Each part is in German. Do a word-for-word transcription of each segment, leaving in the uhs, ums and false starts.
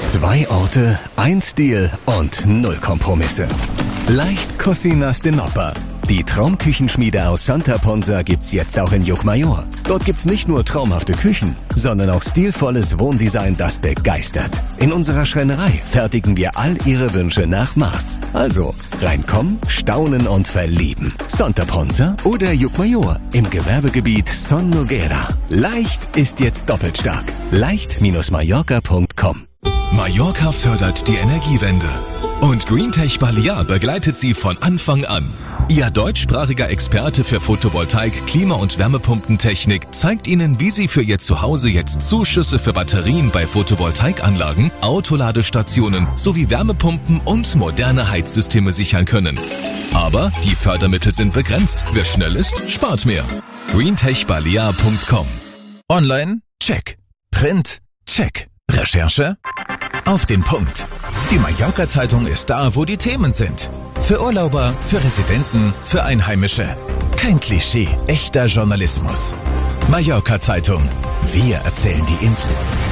Zwei Orte, ein Stil und null Kompromisse. Leicht Cocinas de Nopper. Die Traumküchenschmiede aus Santa Ponsa gibt's jetzt auch in Llucmajor. Dort gibt's nicht nur traumhafte Küchen, sondern auch stilvolles Wohndesign, das begeistert. In unserer Schreinerei fertigen wir all Ihre Wünsche nach Maß. Also reinkommen, staunen und verlieben. Santa Ponsa oder Llucmajor im Gewerbegebiet Son Noguera. Leicht ist jetzt doppelt stark. leicht Mallorca punkt com. Mallorca fördert die Energiewende. Und Greentech Balear begleitet sie von Anfang an. Ihr deutschsprachiger Experte für Photovoltaik, Klima- und Wärmepumpentechnik zeigt Ihnen, wie Sie für Ihr Zuhause jetzt Zuschüsse für Batterien bei Photovoltaikanlagen, Autoladestationen sowie Wärmepumpen und moderne Heizsysteme sichern können. Aber die Fördermittel sind begrenzt. Wer schnell ist, spart mehr. greentech balear punkt com. Online? Check. Print? Check. Recherche? Auf den Punkt. Die Mallorca-Zeitung ist da, wo die Themen sind. Für Urlauber, für Residenten, für Einheimische. Kein Klischee, echter Journalismus. Mallorca-Zeitung. Wir erzählen die Insel.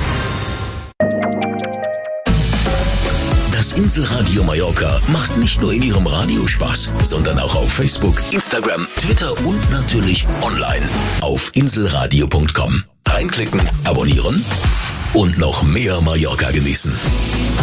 Das Inselradio Mallorca macht nicht nur in Ihrem Radio Spaß, sondern auch auf Facebook, Instagram, Twitter und natürlich online auf inselradio punkt com. Reinklicken, abonnieren und noch mehr Mallorca genießen.